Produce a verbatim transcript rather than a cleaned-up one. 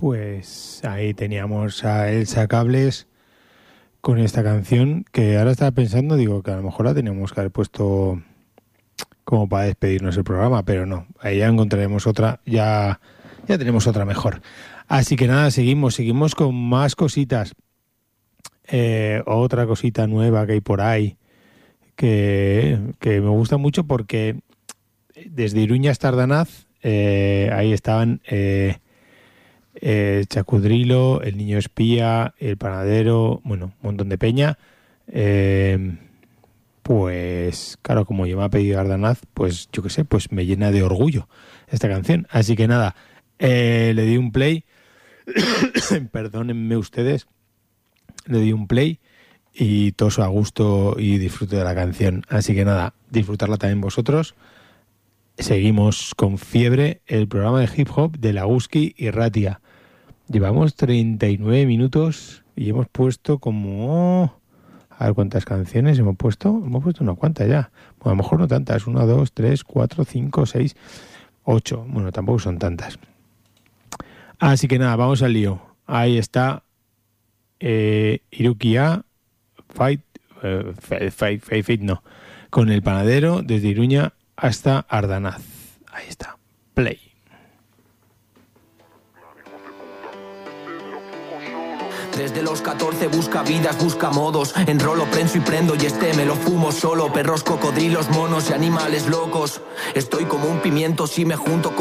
Pues ahí teníamos a Elsa Cables con esta canción que ahora estaba pensando, digo que a lo mejor la teníamos que haber puesto como para despedirnos del programa, pero no, ahí ya encontraremos otra, ya, ya tenemos otra mejor. Así que nada, seguimos, seguimos con más cositas. Eh, otra cosita nueva que hay por ahí que, que me gusta mucho porque desde Iruña hasta Ardanaz eh, ahí estaban eh, eh, Chacudrilo, El Niño Espía, El Panadero, bueno, un montón de peña. Eh, pues claro, como yo me ha pedido Ardanaz, pues yo qué sé, pues me llena de orgullo esta canción. Así que nada, eh, le di un play. Perdónenme ustedes, le di un play y toso a gusto y disfruto de la canción. Así que nada, disfrutarla también vosotros. Seguimos con Fiebre, el programa de hip hop de Laguski y Ratia. Llevamos treinta y nueve minutos y hemos puesto como... A ver cuántas canciones hemos puesto. Hemos puesto unas cuantas ya. Bueno, a lo mejor no tantas. Una, dos, tres, cuatro, cinco, seis, ocho. Bueno, tampoco son tantas. Así que nada, vamos al lío. Ahí está eh, Irukia Fight, eh, Fight, Fight, Fight, Fight, no. Con El Panadero desde Iruña hasta Ardanaz. Ahí está. Play. Desde los catorce busca vidas, busca modos. Enrolo, prenso y prendo y este me lo fumo solo. Perros, cocodrilos, monos y animales locos. Estoy como un pimiento si me junto con